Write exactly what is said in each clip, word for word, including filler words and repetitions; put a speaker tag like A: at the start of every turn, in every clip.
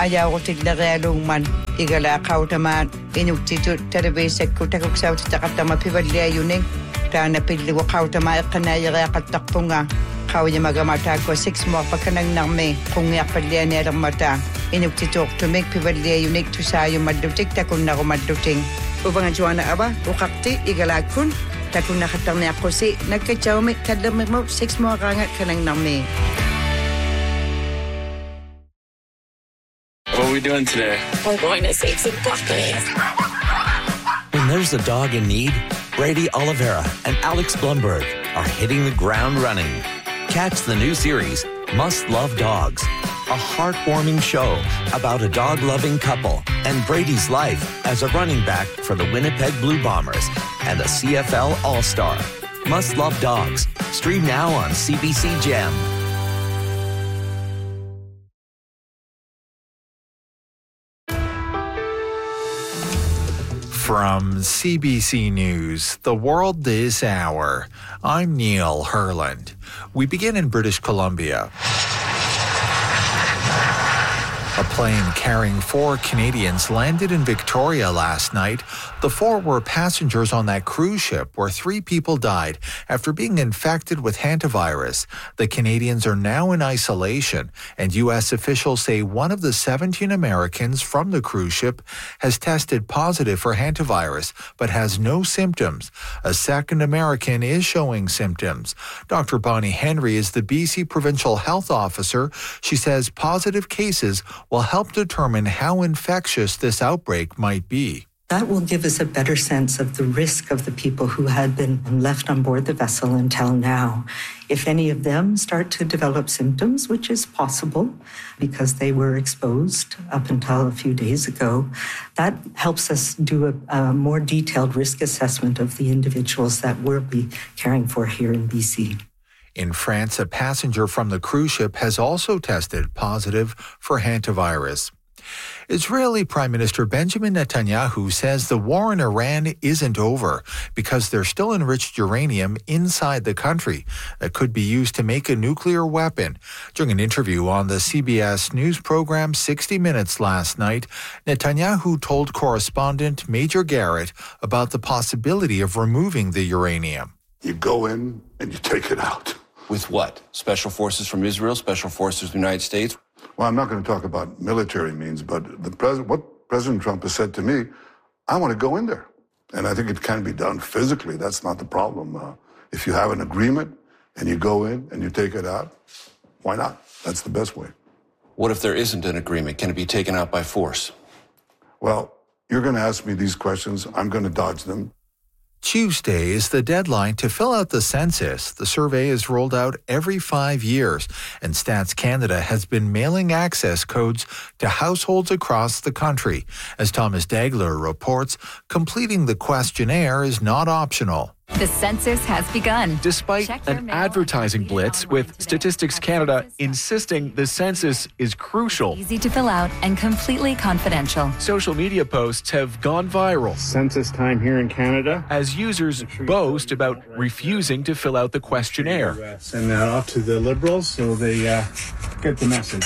A: ayaaqutiglerialungman igalaaqautamaan inuktitut taraviisakkutakuksautataqattama pivalliayuning taanapilluaqautamaa eqqanaayereaqattarpunga qauyamagamaataakua six muarpakkanangnarmi qungiarpallianialermataa inuktituortumik pivalliayunik tusaayumallutik takunnarumalluting uvanga Joanna ava uqaqti igalaakkun takunnaqattarniaqqusi nakkachaumi kallermiqmu six muaqaanga kanangnarmi.
B: What are we doing today?
C: We're going to save some puppies.
D: When there's a dog in need, Brady Oliveira and Alex Blumberg are hitting the ground running. Catch the new series, Must Love Dogs, a heartwarming show about a dog-loving couple and Brady's life as a running back for the Winnipeg Blue Bombers and a C F L All-Star. Must Love Dogs. Stream now on C B C Gem.
E: From C B C News, The World This Hour, I'm Neil Herland. We begin in British Columbia. A plane carrying four Canadians landed in Victoria last night. The four were passengers on that cruise ship where three people died after being infected with hantavirus. The Canadians are now in isolation, and U S officials say one of the seventeen Americans from the cruise ship has tested positive for hantavirus but has no symptoms. A second American is showing symptoms. Doctor Bonnie Henry is the B C Provincial Health Officer. She says positive cases will help determine how infectious this outbreak might be.
F: That will give us a better sense of the risk of the people who had been left on board the vessel until now. If any of them start to develop symptoms, which is possible because they were exposed up until a few days ago, that helps us do a, a more detailed risk assessment of the individuals that we'll be caring for here in B C.
E: In France, a passenger from the cruise ship has also tested positive for hantavirus. Israeli Prime Minister Benjamin Netanyahu says the war in Iran isn't over because there's still enriched uranium inside the country that could be used to make a nuclear weapon. During an interview on the C B S News program sixty minutes last night, Netanyahu told correspondent Major Garrett about the possibility of removing the uranium.
G: You go in and you take it out.
H: With what? Special forces from Israel, special forces from the United States?
G: Well, I'm not going to talk about military means, but the pres- what President Trump has said to me, I want to go in there. And I think it can be done physically. That's not the problem. Uh, if you have an agreement and you go in and you take it out, why not? That's the best way.
H: What if there isn't an agreement? Can it be taken out by force?
G: Well, you're going to ask me these questions. I'm going to dodge them.
E: Tuesday is the deadline to fill out the census. The survey is rolled out every five years, and Stats Canada has been mailing access codes to households across the country. As Thomas Dagler reports, completing the questionnaire is not optional.
I: The census has begun.
J: Despite an advertising blitz, with Statistics Canada insisting the census is crucial.
I: Easy to fill out and completely confidential.
J: Social media posts have gone viral.
K: Census time here in Canada.
J: As users boast about refusing to fill out the questionnaire.
K: Send that off to the Liberals so they uh, get the message.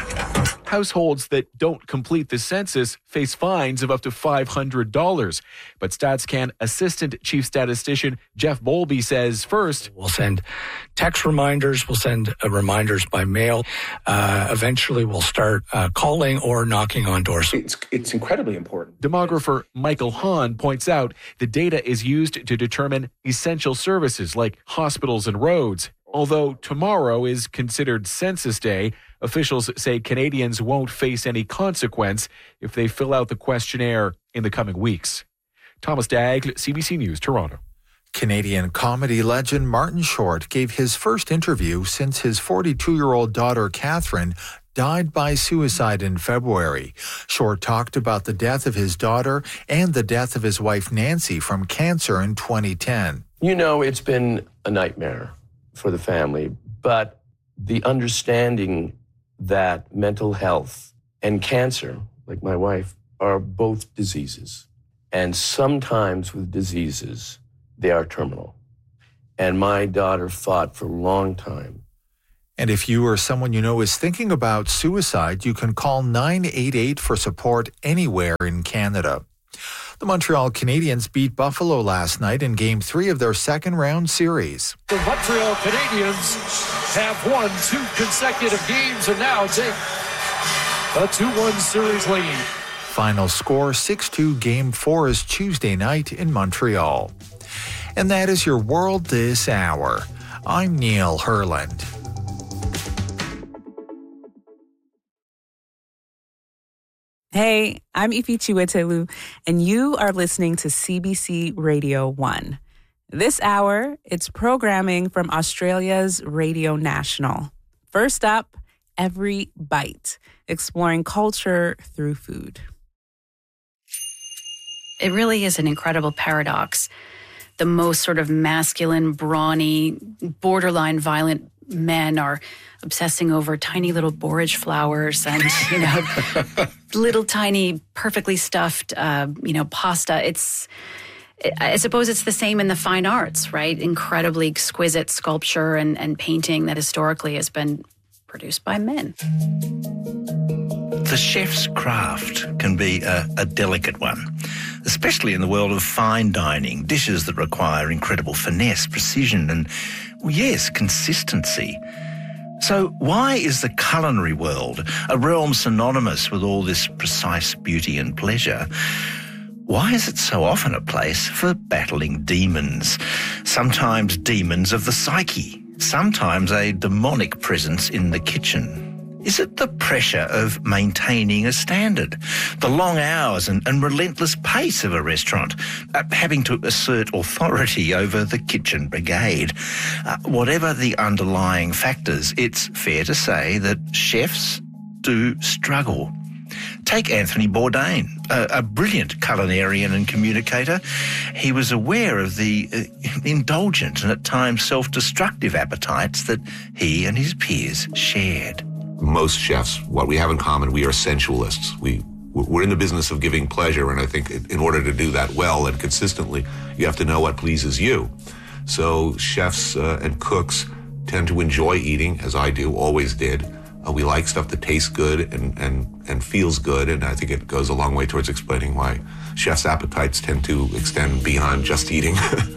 J: Households that don't complete the census face fines of up to five hundred dollars. But StatsCan Assistant Chief Statistician Jeff Bowlby says first,
L: we'll send text reminders, we'll send uh, reminders by mail. Uh, eventually, we'll start uh, calling or knocking on doors.
M: It's, it's incredibly important.
J: Demographer Michael Hahn points out the data is used to determine essential services like hospitals and roads. Although tomorrow is considered Census Day, officials say Canadians won't face any consequence if they fill out the questionnaire in the coming weeks. Thomas Dagg, C B C News, Toronto.
E: Canadian comedy legend Martin Short gave his first interview since his forty-two-year-old daughter Catherine died by suicide in February. Short talked about the death of his daughter and the death of his wife Nancy from cancer in twenty ten.
N: You know, it's been a nightmare for the family, but the understanding that mental health and cancer, like my wife, are both diseases. And sometimes with diseases, they are terminal. And my daughter fought for a long time.
E: And if you or someone you know is thinking about suicide, you can call nine eight eight for support anywhere in Canada. The Montreal Canadiens beat Buffalo last night in Game three of their second-round series.
B: The Montreal Canadiens have won two consecutive games and now take a two one series lead.
E: Final score six two. Game four is Tuesday night in Montreal. And that is your World This Hour. I'm Neil Herland.
M: Hey, I'm Ifi Chiwetelu, and you are listening to C B C Radio one. This hour, it's programming from Australia's Radio National. First up, Every Bite, exploring culture through food.
O: It really is an incredible paradox. The most sort of masculine, brawny, borderline violent men are obsessing over tiny little borage flowers and, you know, little tiny, perfectly stuffed, uh, you know, pasta. It's, I suppose it's the same in the fine arts, right? Incredibly exquisite sculpture and, and painting that historically has been produced by men.
P: The chef's craft can be a, a delicate one, especially in the world of fine dining, dishes that require incredible finesse, precision and, well, yes, consistency. So why is the culinary world, a realm synonymous with all this precise beauty and pleasure, why is it so often a place for battling demons? Sometimes demons of the psyche, sometimes a demonic presence in the kitchen. Is it the pressure of maintaining a standard, the long hours and, and relentless pace of a restaurant, uh, having to assert authority over the kitchen brigade? Uh, whatever the underlying factors, it's fair to say that chefs do struggle. Take Anthony Bourdain, a, a brilliant culinarian and communicator. He was aware of the uh, indulgent and at times self-destructive appetites that he and his peers shared.
Q: Most chefs, what we have in common, we are sensualists. We, we're in the business of giving pleasure, and I think in order to do that well and consistently, you have to know what pleases you. So chefs uh, and cooks tend to enjoy eating, as I do, always did. Uh, we like stuff that tastes good and, and, and feels good, and I think it goes a long way towards explaining why chefs' appetites tend to extend beyond just eating.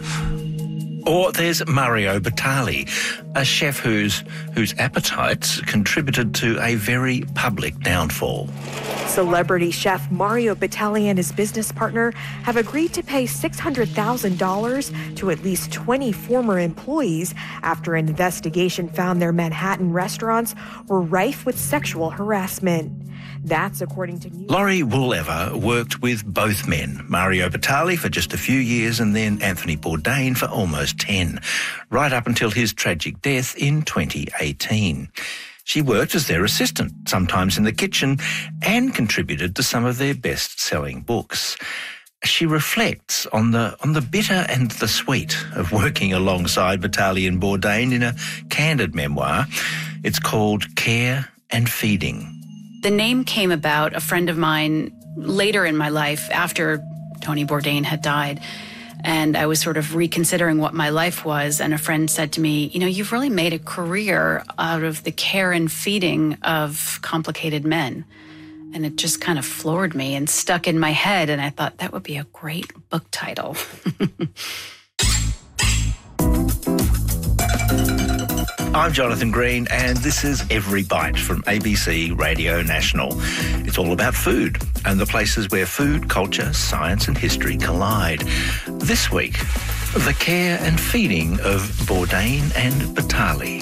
P: Or there's Mario Batali, a chef whose whose appetites contributed to a very public downfall.
R: Celebrity chef Mario Batali and his business partner have agreed to pay six hundred thousand dollars to at least twenty former employees after an investigation found their Manhattan restaurants were rife with sexual harassment. That's according to news.
P: Laurie Woolever worked with both men, Mario Batali for just a few years and then Anthony Bourdain for almost ten, right up until his tragic death in twenty eighteen. She worked as their assistant, sometimes in the kitchen, and contributed to some of their best-selling books. She reflects on the on the bitter and the sweet of working alongside Batali and Bourdain in a candid memoir. It's called Care and Feeding.
O: The name came about, a friend of mine later in my life after Tony Bourdain had died, and I was sort of reconsidering what my life was, and a friend said to me, you know, you've really made a career out of the care and feeding of complicated men. And it just kind of floored me and stuck in my head, and I thought that would be a great book title.
P: I'm Jonathan Green, and this is Every Bite from A B C Radio National. It's all about food and the places where food, culture, science and history collide. This week, the care and feeding of Bourdain and Batali.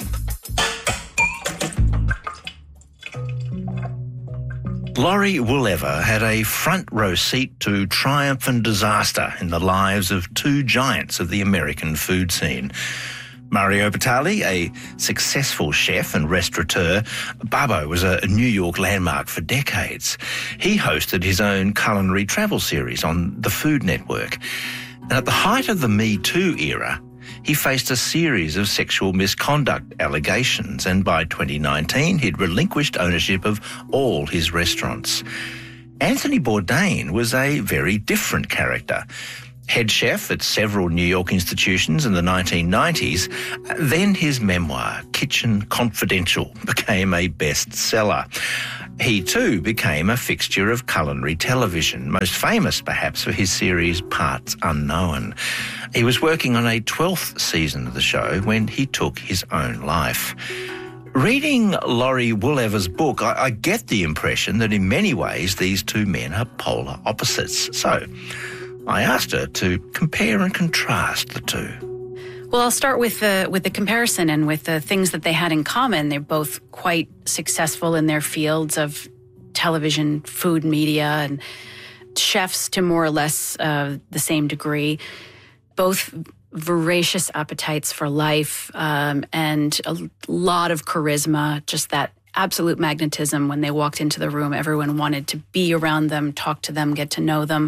P: Laurie Woolever had a front row seat to triumph and disaster in the lives of two giants of the American food scene. Mario Batali, a successful chef and restaurateur, Babbo was a New York landmark for decades. He hosted his own culinary travel series on the Food Network. And at the height of the Me Too era, he faced a series of sexual misconduct allegations, and by twenty nineteen, he'd relinquished ownership of all his restaurants. Anthony Bourdain was a very different character. head chef at several New York institutions in the nineteen nineties. Then his memoir, Kitchen Confidential, became a bestseller. He too became a fixture of culinary television, most famous perhaps for his series Parts Unknown. He was working on a twelfth season of the show when he took his own life. Reading Laurie Woolever's book, I, I get the impression that in many ways these two men are polar opposites. So I asked her to compare and contrast the two.
O: Well, I'll start with the with the comparison and with the things that they had in common. They're both quite successful in their fields of television, food, media, and chefs to more or less uh, the same degree. Both voracious appetites for life um, and a lot of charisma, just that absolute magnetism. When they walked into the room, everyone wanted to be around them, talk to them, get to know them.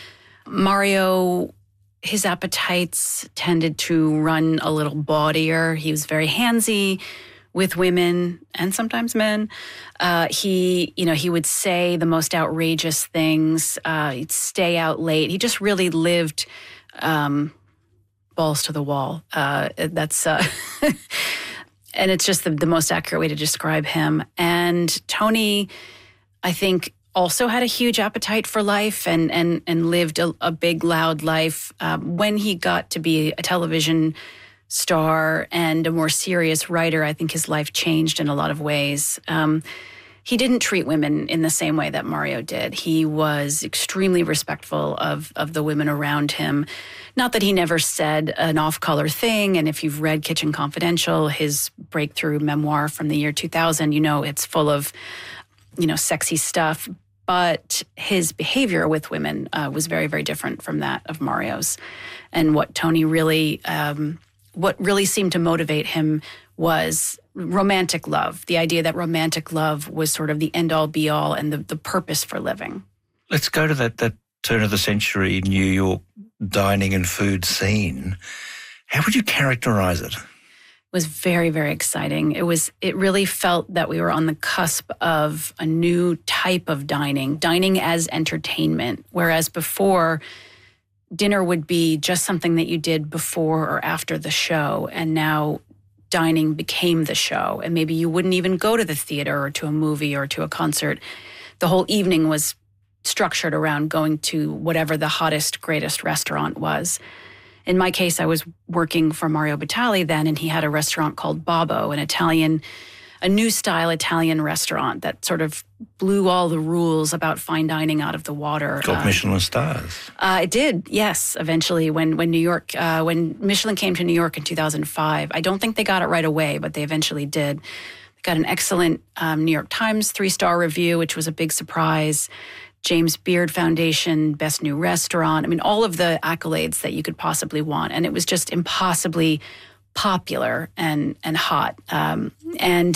O: Mario, his appetites tended to run a little bawdier. He was very handsy with women and sometimes men. Uh, he, you know, he would say the most outrageous things. Uh, he'd stay out late. He just really lived um, balls to the wall. Uh, that's, uh, and it's just the, the most accurate way to describe him. And Tony, I think, also had a huge appetite for life and and and lived a, a big, loud life. Um, when he got to be a television star and a more serious writer, I think his life changed in a lot of ways. Um, he didn't treat women in the same way that Mario did. He was extremely respectful of of the women around him. Not that he never said an off-color thing. And if you've read Kitchen Confidential, his breakthrough memoir from the year two thousand, you know it's full of, you know, sexy stuff. But his behavior with women uh, was very, very different from that of Mario's. And what Tony really, um, what really seemed to motivate him was romantic love, the idea that romantic love was sort of the end-all, be-all and the, the purpose for living.
P: Let's go to that, that turn-of-the-century New York dining and food scene. How would you characterize it?
O: Was very, very exciting. It was, it really felt that we were on the cusp of a new type of dining, dining as entertainment, whereas before, dinner would be just something that you did before or after the show, and now dining became the show, and maybe you wouldn't even go to the theater or to a movie or to a concert. The whole evening was structured around going to whatever the hottest, greatest restaurant was. In my case, I was working for Mario Batali then, and he had a restaurant called Babbo, an Italian, a new style Italian restaurant that sort of blew all the rules about fine dining out of the water.
P: Got
O: uh,
P: Michelin stars.
O: Uh, it did, yes, eventually when, when New York, uh, when Michelin came to New York in two thousand five. I don't think they got it right away, but they eventually did. They got an excellent um, New York Times three-star review, which was a big surprise. James Beard Foundation, Best New Restaurant. I mean, all of the accolades that you could possibly want. And it was just impossibly popular and and hot. Um, and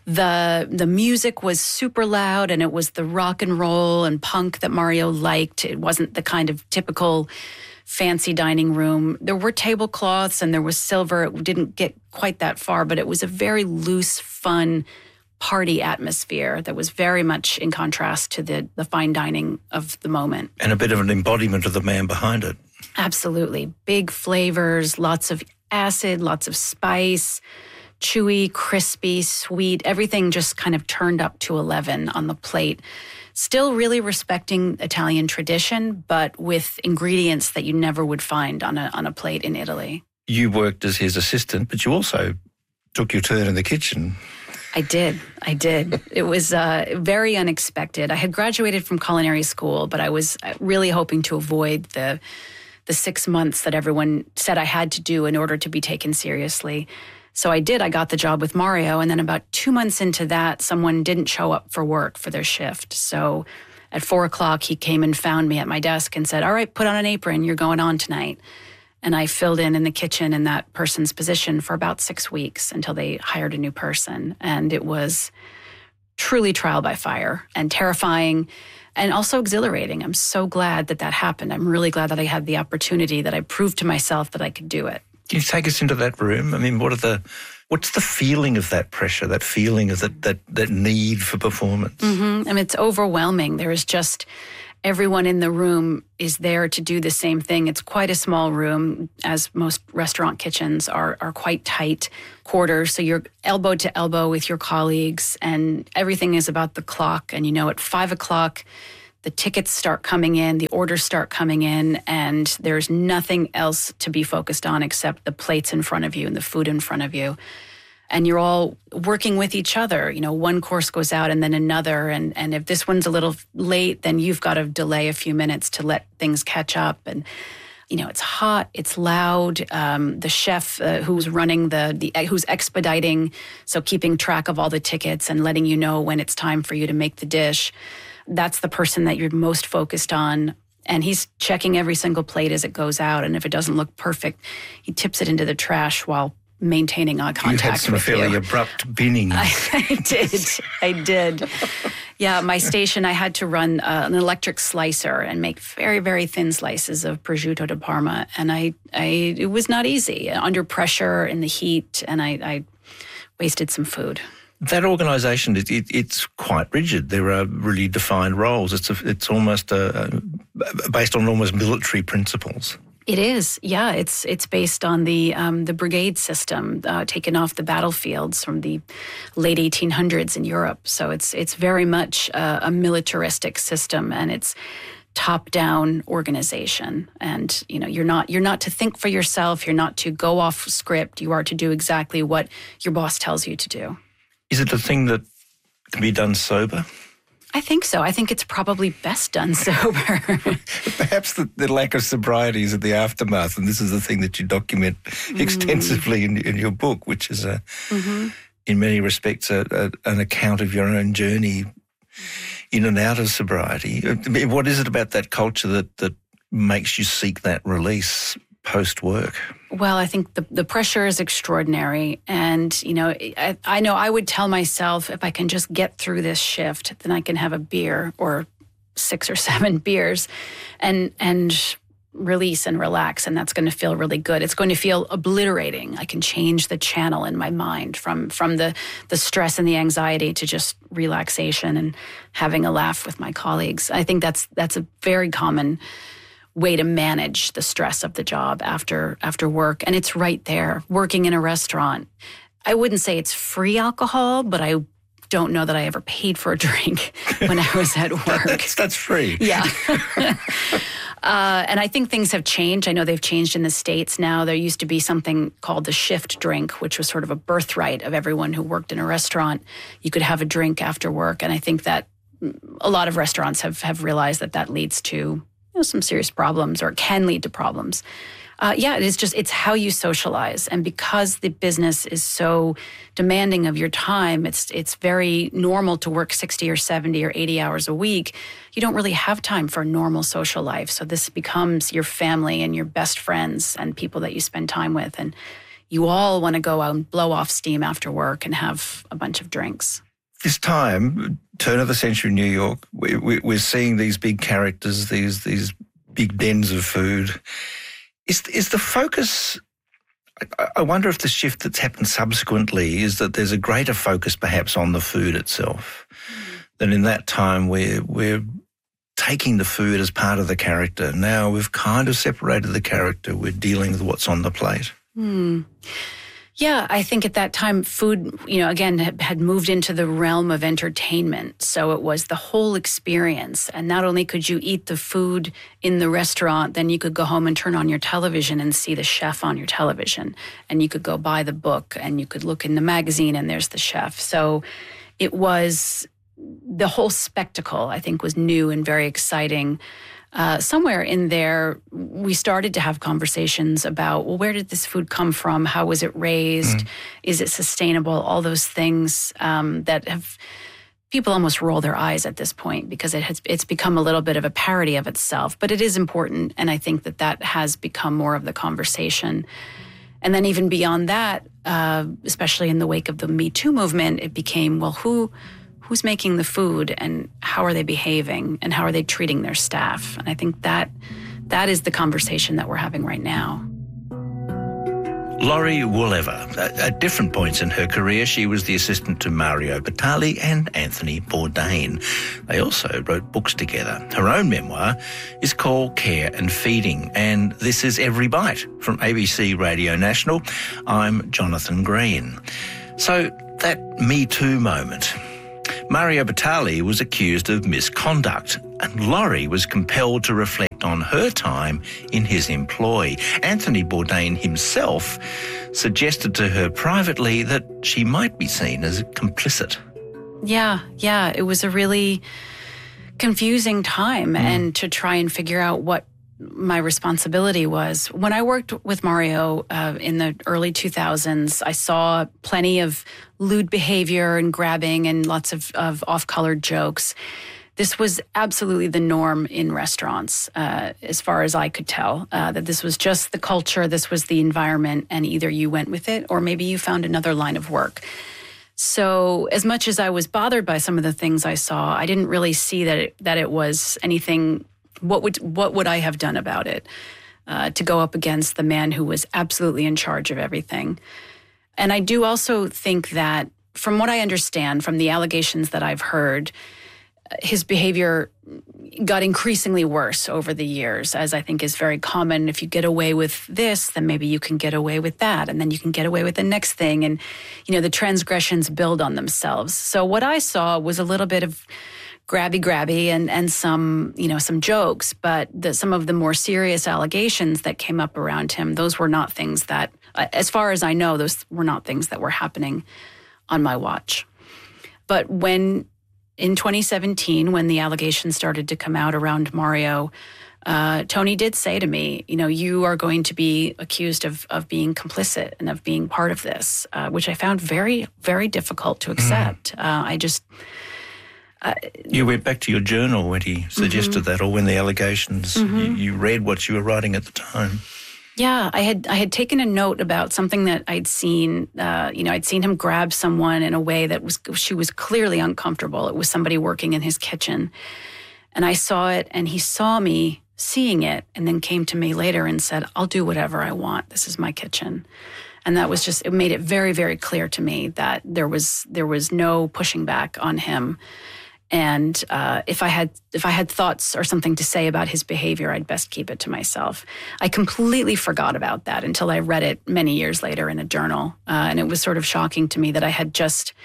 O: the the music was super loud, and it was the rock and roll and punk that Mario liked. It wasn't the kind of typical fancy dining room. There were tablecloths and there was silver. It didn't get quite that far, but it was a very loose, fun party atmosphere that was very much in contrast to the the fine dining of the moment.
P: And a bit of an embodiment of the man behind it.
O: Absolutely. Big flavors, lots of acid, lots of spice, chewy, crispy, sweet, everything just kind of turned up to eleven on the plate. Still really respecting Italian tradition, but with ingredients that you never would find on a on a plate in Italy.
P: You worked as his assistant, but you also took your turn in the kitchen.
O: I did. I did. It was uh, very unexpected. I had graduated from culinary school, but I was really hoping to avoid the the six months that everyone said I had to do in order to be taken seriously. So I did. I got the job with Mario. And then about two months into that, someone didn't show up for work for their shift. So at four o'clock, he came and found me at my desk and said, all right, put on an apron. You're going on tonight. And I filled in in the kitchen in that person's position for about six weeks until they hired a new person. And it was truly trial by fire and terrifying and also exhilarating. I'm so glad that that happened. I'm really glad that I had the opportunity, that I proved to myself that I could do it.
P: Can you take us into that room? I mean, what are the, what's the feeling of that pressure, that feeling of that that, that need for performance?
O: Mm-hmm. I mean, it's overwhelming. There is just everyone in the room is there to do the same thing. It's quite a small room, as most restaurant kitchens are, are quite tight quarters. So you're elbow to elbow with your colleagues, and everything is about the clock. And you know, at five o'clock, the tickets start coming in, the orders start coming in, and there's nothing else to be focused on except the plates in front of you and the food in front of you. And you're all working with each other. You know, one course goes out and then another. And, and if this one's a little late, then you've got to delay a few minutes to let things catch up. And, you know, it's hot, it's loud. Um, the chef uh, who's running the, the, who's expediting, so keeping track of all the tickets and letting you know when it's time for you to make the dish, that's the person that you're most focused on. And he's checking every single plate as it goes out. And if it doesn't look perfect, he tips it into the trash while maintaining eye contact with you.
P: You had some fairly
O: you.
P: abrupt binning.
O: I, I did. I did. Yeah, my station, I had to run uh, an electric slicer and make very, very thin slices of prosciutto di Parma. And I, I, it was not easy. Under pressure in the heat, and I, I wasted some food.
P: That organisation, it, it, it's quite rigid. There are really defined roles. It's a, it's almost a, a, based on almost military principles.
O: It is, yeah. It's it's based on the um, the brigade system uh, taken off the battlefields from the late eighteen hundreds in Europe. So it's it's very much uh, a militaristic system, and it's top-down organization. And you know, you're not you're not to think for yourself. You're not to go off script. You are to do exactly what your boss tells you to do.
P: Is it a thing that can be done sober?
O: I think so. I think it's probably best done sober.
P: Perhaps the, the lack of sobriety is at the aftermath, and this is the thing that you document mm. extensively in, in your book, which is, a, mm-hmm. in many respects, a, a, an account of your own journey in and out of sobriety. What is it about that culture that, that makes you seek that release post-work?
O: Well, I think the, the pressure is extraordinary. And, you know, I, I know I would tell myself, if I can just get through this shift, then I can have a beer or six or seven beers and and release and relax. And that's going to feel really good. It's going to feel obliterating. I can change the channel in my mind from, from the, the stress and the anxiety to just relaxation and having a laugh with my colleagues. I think that's that's a very common way to manage the stress of the job after after work. And it's right there, working in a restaurant. I wouldn't say it's free alcohol, but I don't know that I ever paid for a drink when I was at work.
P: that's, that's free.
O: Yeah. uh, and I think things have changed. I know they've changed in the States now. There used to be something called the shift drink, which was sort of a birthright of everyone who worked in a restaurant. You could have a drink after work. And I think that a lot of restaurants have, have realized that that leads to You know, some serious problems, or it can lead to problems. Uh, yeah, it is just, it's how you socialize. And because the business is so demanding of your time, it's it's very normal to work sixty or seventy or eighty hours a week. You don't really have time for a normal social life. So this becomes your family and your best friends and people that you spend time with. And you all want to go out and blow off steam after work and have a bunch of drinks.
P: This time, turn of the century New York, we, we, we're seeing these big characters, these these big dens of food. Is is the focus? I, I wonder if the shift that's happened subsequently is that there's a greater focus, perhaps, on the food itself. Mm. Than in that time, we're we're taking the food as part of the character. Now we've kind of separated the character. We're dealing with what's on the plate.
O: Hmm. Yeah, I think at that time, food, you know, again, had moved into the realm of entertainment. So it was the whole experience. And not only could you eat the food in the restaurant, then you could go home and turn on your television and see the chef on your television. And you could go buy the book and you could look in the magazine and there's the chef. So it was, the whole spectacle, I think, was new and very exciting. Uh, somewhere in there, we started to have conversations about, well, where did this food come from? How was it raised? Mm. Is it sustainable? All those things um, that have, people almost roll their eyes at this point because it has, it's become a little bit of a parody of itself. But it is important, and I think that that has become more of the conversation. And then even beyond that, uh, especially in the wake of the Me Too movement, it became, well, who... who's making the food and how are they behaving and how are they treating their staff? And I think that that is the conversation that we're having right now.
P: Laurie Woolever. At, at different points in her career, she was the assistant to Mario Batali and Anthony Bourdain. They also wrote books together. Her own memoir is called Care and Feeding, and this is Every Bite from A B C Radio National. I'm Jonathan Green. So, that Me Too moment. Mario Batali was accused of misconduct, and Laurie was compelled to reflect on her time in his employ. Anthony Bourdain himself suggested to her privately that she might be seen as complicit.
O: Yeah, yeah, it was a really confusing time, mm. and to try and figure out what my responsibility was. When I worked with Mario uh, in the early two thousands, I saw plenty of lewd behavior and grabbing and lots of, of off-colored jokes. This was absolutely the norm in restaurants, uh, as far as I could tell, uh, that this was just the culture, this was the environment, and either you went with it or maybe you found another line of work. So as much as I was bothered by some of the things I saw, I didn't really see that it, that it was anything. What would what would I have done about it uh, to go up against the man who was absolutely in charge of everything? And I do also think that, from what I understand, from the allegations that I've heard, his behavior got increasingly worse over the years, as I think is very common. If you get away with this, then maybe you can get away with that, and then you can get away with the next thing. And, you know, the transgressions build on themselves. So what I saw was a little bit of grabby grabby and, and some, you know, some jokes, but the, some of the more serious allegations that came up around him, those were not things that, as far as I know, those were not things that were happening on my watch. But when, in twenty seventeen, when the allegations started to come out around Mario, uh, Tony did say to me, you know, you are going to be accused of, of being complicit and of being part of this, uh, which I found very, very difficult to accept. Mm. Uh, I just... Uh,
P: you went back to your journal when he suggested mm-hmm. that, or when the allegations, mm-hmm. you, you read what you were writing at the time.
O: Yeah, I had I had taken a note about something that I'd seen. Uh, you know, I'd seen him grab someone in a way that was she was clearly uncomfortable. It was somebody working in his kitchen, and I saw it, and he saw me seeing it, and then came to me later and said, "I'll do whatever I want. This is my kitchen." And that was just, it made it very, very clear to me that there was there was no pushing back on him. And uh, if I had if I had thoughts or something to say about his behavior, I'd best keep it to myself. I completely forgot about that until I read it many years later in a journal. Uh, and it was sort of shocking to me that I had just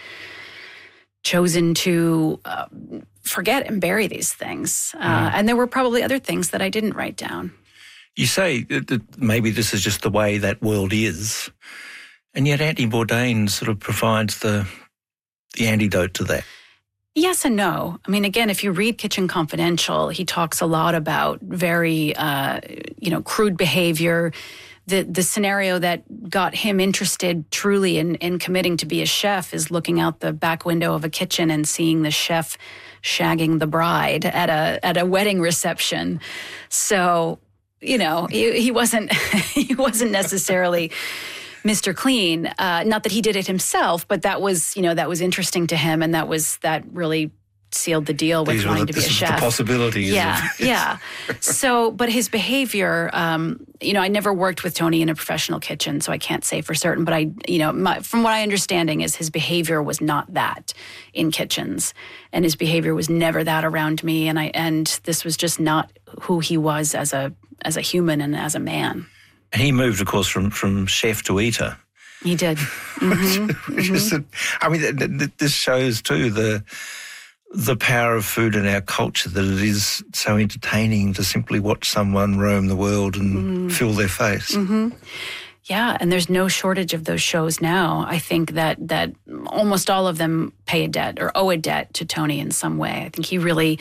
O: chosen to uh, forget and bury these things. Uh, mm. And there were probably other things that I didn't write down.
P: You say that maybe this is just the way that world is. And yet Anthony Bourdain sort of provides the the antidote to that.
O: Yes and no. I mean, again, if you read Kitchen Confidential, he talks a lot about very, uh, you know, crude behavior. The the scenario that got him interested truly in, in committing to be a chef is looking out the back window of a kitchen and seeing the chef shagging the bride at a at a wedding reception. So, you know, he, he wasn't he wasn't necessarily Mister Clean. Uh, not that he did it himself, but that was, you know, that was interesting to him, and that was that really sealed the deal with
P: These
O: wanting
P: the,
O: to be a chef.
P: The possibilities.
O: Yeah, yeah. So, but his behavior, um, you know, I never worked with Tony in a professional kitchen, so I can't say for certain. But I, you know, my, from what I understanding is his behavior was not that in kitchens, and his behavior was never that around me, and I, and this was just not who he was as a as a human and as a man.
P: And he moved, of course, from, from chef to eater.
O: He did. Mm-hmm.
P: Which mm-hmm. is, a, I mean, th- th- this shows too the the power of food in our culture, that it is so entertaining to simply watch someone roam the world and mm-hmm. fill their face.
O: Mm-hmm. Yeah, and there's no shortage of those shows now. I think that that almost all of them pay a debt or owe a debt to Tony in some way. I think he really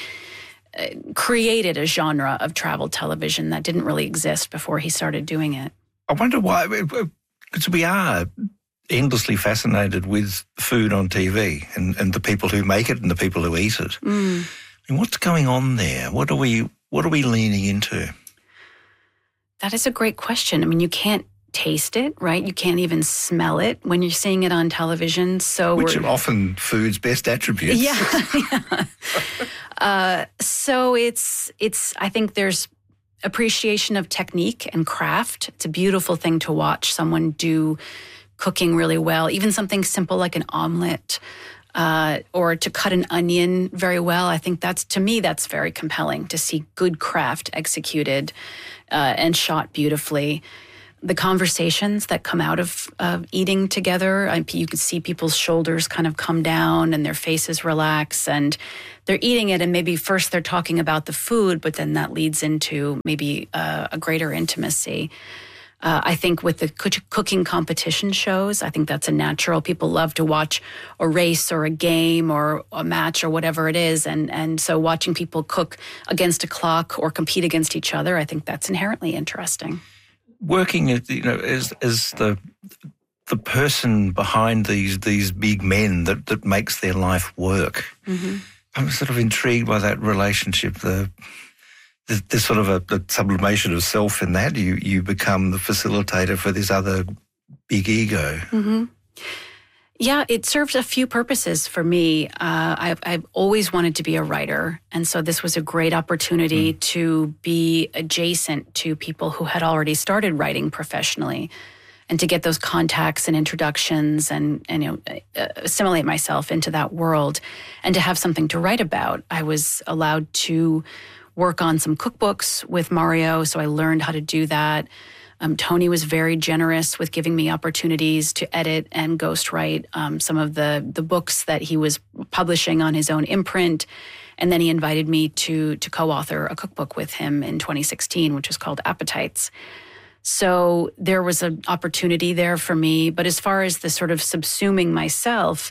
O: created a genre of travel television that didn't really exist before he started doing it.
P: I wonder why, because we are endlessly fascinated with food on T V and, and the people who make it and the people who eat it. Mm. I mean, what's going on there? What are we what are we leaning into?
O: That is a great question. I mean, you can't taste it, right? You can't even smell it when you're seeing it on television. So
P: Which
O: we're,
P: are often food's best attributes.
O: Yeah. yeah. uh, so it's, it's, I think there's appreciation of technique and craft. It's a beautiful thing to watch someone do cooking really well, even something simple like an omelet. Uh, or to cut an onion very well. I think that's, to me, that's very compelling to see good craft executed uh, and shot beautifully. The conversations that come out of uh, eating together, I, you can see people's shoulders kind of come down and their faces relax, and they're eating it, and maybe first they're talking about the food, but then that leads into maybe uh, a greater intimacy. Uh, I think with the cooking competition shows, I think that's a natural. People love to watch a race or a game or a match or whatever it is. And, and so watching people cook against a clock or compete against each other, I think that's inherently interesting.
P: Working, you know, as as the the person behind these these big men that, that makes their life work, mm-hmm. I'm sort of intrigued by that relationship, the There's sort of a, a sublimation of self in that. You you become the facilitator for this other big ego.
O: Mm-hmm. Yeah, it serves a few purposes for me. Uh, I've, I've always wanted to be a writer, and so this was a great opportunity mm. to be adjacent to people who had already started writing professionally, and to get those contacts and introductions, and, and you know, uh, assimilate myself into that world, and to have something to write about. I was allowed to work on some cookbooks with Mario, so I learned how to do that. Um, Tony was very generous with giving me opportunities to edit and ghostwrite um, some of the the books that he was publishing on his own imprint. And then he invited me to to co-author a cookbook with him in twenty sixteen, which was called Appetites. So there was an opportunity there for me. But as far as the sort of subsuming myself,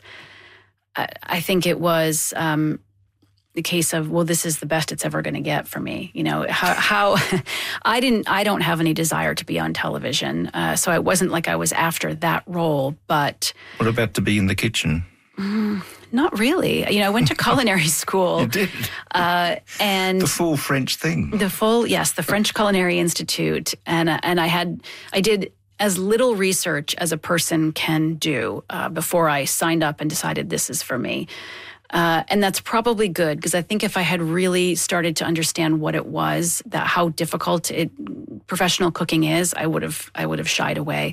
O: I, I think it was um, the case of, well, this is the best it's ever going to get for me. You know, how, how I didn't, I don't have any desire to be on television. Uh, so it wasn't like I was after that role, but.
P: What about to be in the kitchen?
O: Mm, not really. You know, I went to culinary school.
P: You did?
O: Uh, and.
P: The full French thing.
O: The full, yes, the French Culinary Institute. And, uh, and I had, I did as little research as a person can do uh, before I signed up and decided this is for me. Uh, and that's probably good, because I think if I had really started to understand what it was, that how difficult it, professional cooking is, I would have I would have shied away.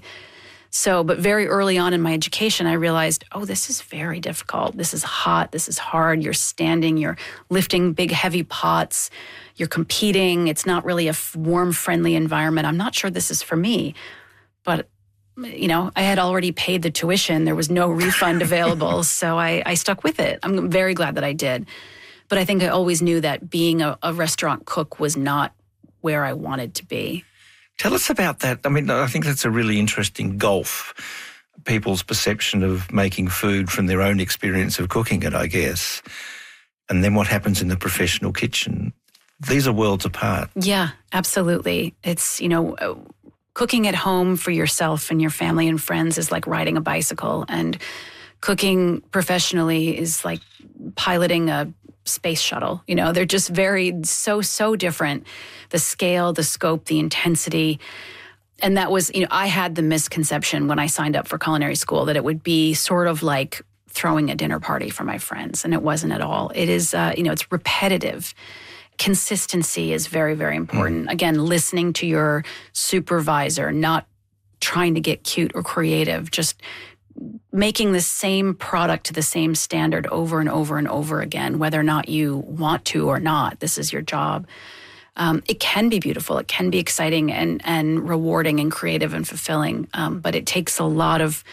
O: So, but very early on in my education, I realized, oh, this is very difficult. This is hot. This is hard. You're standing. You're lifting big, heavy pots. You're competing. It's not really a warm, friendly environment. I'm not sure this is for me, but. You know, I had already paid the tuition. There was no refund available. So I, I stuck with it. I'm very glad that I did. But I think I always knew that being a, a restaurant cook was not where I wanted to be.
P: Tell us about that. I mean, I think that's a really interesting gulf, people's perception of making food from their own experience of cooking it, I guess. And then what happens in the professional kitchen. These are worlds apart.
O: Yeah, absolutely. It's, you know, cooking at home for yourself and your family and friends is like riding a bicycle, and cooking professionally is like piloting a space shuttle. You know, they're just very, so, so different. The scale, the scope, the intensity. And that was, you know, I had the misconception when I signed up for culinary school that it would be sort of like throwing a dinner party for my friends. And it wasn't at all. It is, uh, you know, it's repetitive. Consistency is very, very important. Mm. Again, listening to your supervisor, not trying to get cute or creative, just making the same product to the same standard over and over and over again, whether or not you want to or not. This is your job. Um, it can be beautiful. It can be exciting and, and rewarding and creative and fulfilling, um, but it takes a lot of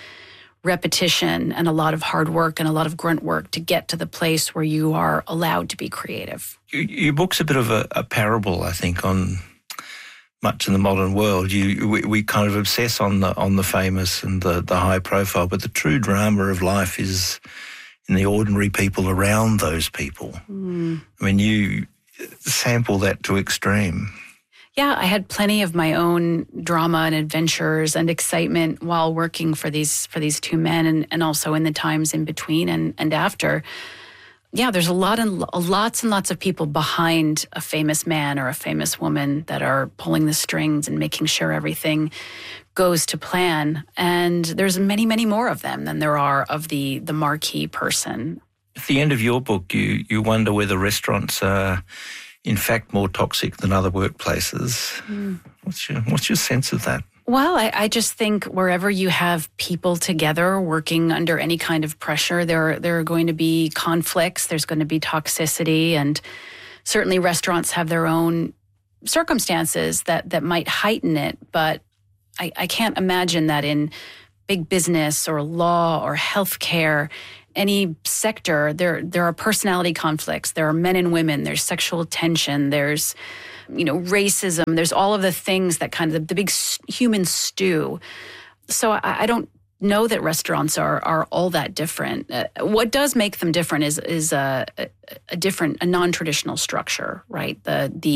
O: repetition and a lot of hard work and a lot of grunt work to get to the place where you are allowed to be creative.
P: Your book's a bit of a, a parable, I think, on much in the modern world. You we, we kind of obsess on the on the famous and the, the high profile, but the true drama of life is in the ordinary people around those people. Mm. I mean, you sample that to extreme.
O: Yeah, I had plenty of my own drama and adventures and excitement while working for these for these two men, and, and also in the times in between and, and after. Yeah, there's a lot and lots and lots of people behind a famous man or a famous woman that are pulling the strings and making sure everything goes to plan. And there's many, many more of them than there are of the the marquee person.
P: At the end of your book, you you wonder whether restaurants are in fact more toxic than other workplaces. Mm. What's your what's your sense of that?
O: Well, I, I just think wherever you have people together working under any kind of pressure, there, there are going to be conflicts, there's going to be toxicity, and certainly restaurants have their own circumstances that, that might heighten it. But I, I can't imagine that in big business or law or healthcare, any sector, there there are personality conflicts, there are men and women, there's sexual tension, there's you know, racism, there's all of the things that kind of the, the big human stew. So I, I don't know that restaurants are are all that different. Uh, what does make them different is is a, a, a different, a non-traditional structure, right? The the